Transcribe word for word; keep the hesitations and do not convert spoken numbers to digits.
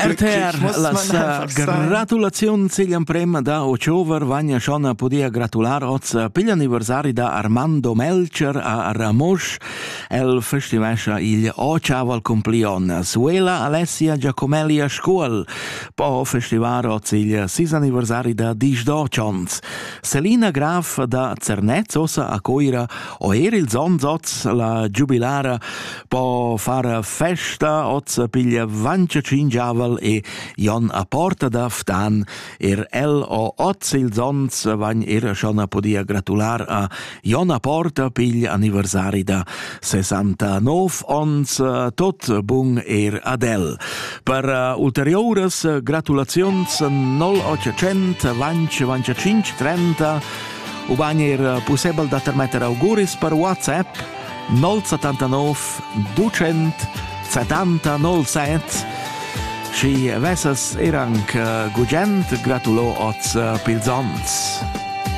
R T R, las gratulazioni siglian prem da Ociover vagna schon podia gratular oz pigl anniversari da Armando Melcher a Ramosch el festivescha il ochaval complion Suela Alessia Giacomelli a Scuol po festivar oz il sis anniversari da Disdocions Selina Graf da Cernez ossa a coira o er il zonzoz la giubilara po far festa oz pigl vanciacingiaval e Jon a porta da Ftan er el o oz il zons vagn era schon a podia gratular a Jon a porta pigl anniversari da sessantanov ons tot bung er adel. Per uh, ulteriores gratulazions null ottocento vanc vancacinc trenta u vagn er possibel da termetter auguris per WhatsApp null settantanov ducent settanta null set și vesas eranc gugent gratulo oz pilzons.